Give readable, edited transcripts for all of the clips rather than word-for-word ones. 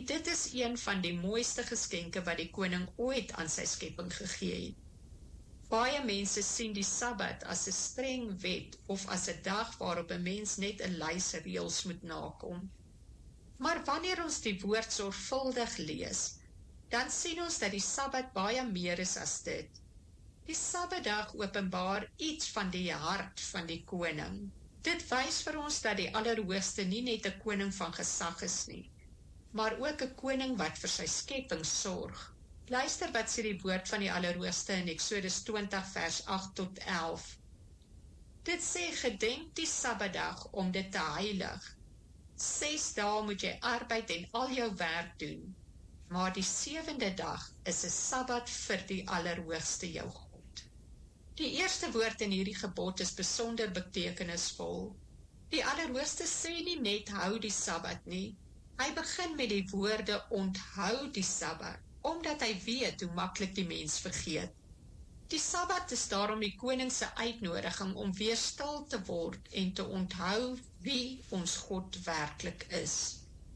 dit is een van die mooiste geskenke wat die koning ooit aan sy skepping gegee het. Baie mense sien die Sabbat as 'n streng wet of as 'n dag waarop 'n mens net 'n lys reëls moet nakom. Maar wanneer ons die woord sorgvuldig lees, dan sien ons dat die Sabbat baie meer is as dit. Die Sabbatdag openbaar iets van die hart van die koning. Dit wys vir ons dat die Allerhoogste nie net 'n koning van gesag is nie, maar ook 'n koning wat vir sy skepping sorg. Luister wat sê die woord van die Allerhoogste in Eksodus 20 vers 8 tot 11. Dit sê, gedenk die Sabbatdag om dit te heilig. 6 dae moet jy arbeid en al jou werk doen, maar die 7de dag is 'n Sabbat vir die Allerhoogste jou God. Die eerste woord in hierdie gebod is besonder betekenisvol. Die Allerhoogste sê nie net hou die Sabbat nie. Hy begin met die woorde onthou die Sabbat, omdat hy weet hoe maklik die mens vergeet. Die Sabbat is daarom die koning se uitnodiging om weer stil te word en te onthou wie ons God werklik is.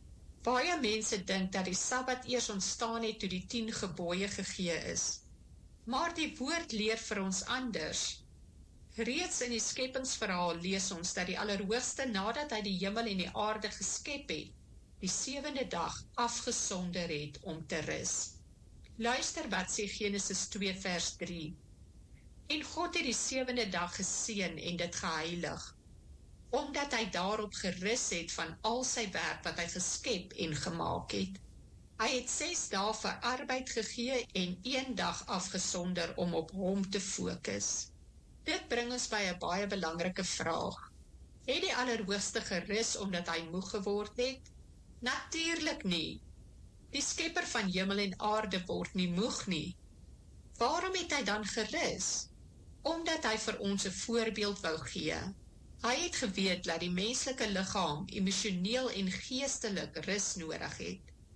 Baie mense dink dat die Sabbat eers ontstaan het toe die 10 gebooie gegee is. Maar die woord leer vir ons anders. Reeds in die skepingsverhaal lees ons dat die Allerhoogste nadat hy die hemel en die aarde geskep het, die 7de dag afgesonder het om te rus. Luister wat sê Genesis 2 vers 3. En God het die 7de dag geseën en dit geheilig, omdat hy daarop gerus het van al sy werk wat hy geskep en gemaak het. Hy het 6 dae vir arbeid gegee en 1 dag afgesonder om op hom te fokus. Dit bring ons by 'n baie belangrike vraag. Het die Allerhoogste gerus omdat hy moeg geword het? Natuurlik nie. Die skepper van hemel en aarde word nie moeg nie. Waarom het hy dan gerus? Omdat hy vir ons 'n voorbeeld wou gee. Hy het geweet dat die menslike liggaam emosioneel en geestelik rus nodig het.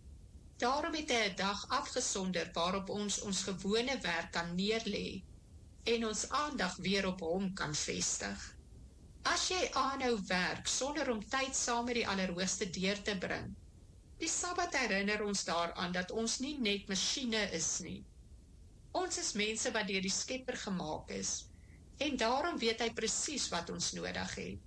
Daarom het hy 'n dag afgesonder waarop ons gewone werk kan neerlê en ons aandag weer op hom kan vestig. As jy aanhou werk sonder om tyd saam met die Allerhoogste deur te bring, die Sabbat herinner ons daaraan dat ons nie net masjiene is nie. Ons is mense wat deur die Skepper gemaak is, en daarom weet hy presies wat ons nodig het.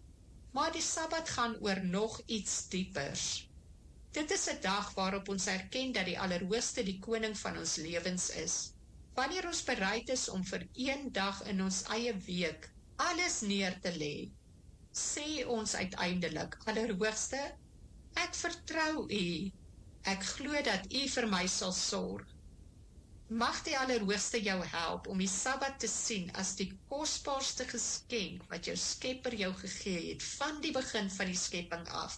Maar die Sabbat gaan oor nog iets diepers. Dit is 'n dag waarop ons erken dat die Allerhoogste die koning van ons lewens is. Wanneer ons bereid is om vir 1 dag in ons eie week alles neer te lê, sê ons uiteindelik, Allerhoogste, ek vertrou U. Ek glo dat U vir my sal sorg. Mag die Allerhoogste jou help om die Sabbat te sien as die kosbaarste geskenk wat jou Skepper jou gegee het van die begin van die skepping af.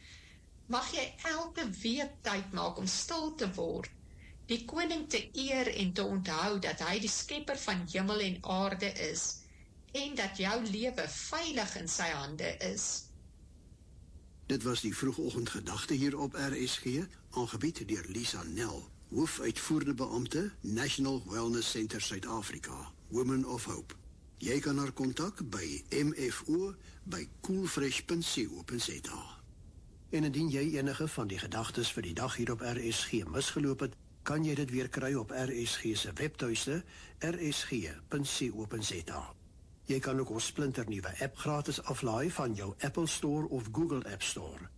Mag jy elke week tyd maak om stil te word, die koning te eer en te onthou dat hy die Skepper van hemel en aarde is en dat jou lewe veilig in sy hande is. Dit was die vroegoggendgedagte hier op RSG, aangebied deur Lisa Nel, hoofuitvoerende beampte, National Wellness Center Suid-Afrika, Women of Hope. Jy kan haar kontak by mfo@coolfresh.co.za. En indien jy enige van die gedagtes vir die dag hier op RSG misgeloop het, kan jy dit weer kry op RSG se webtuiste, rsg.co.za. Jy kan ook ons splinternuwe app gratis aflaai van jou Apple Store of Google App Store.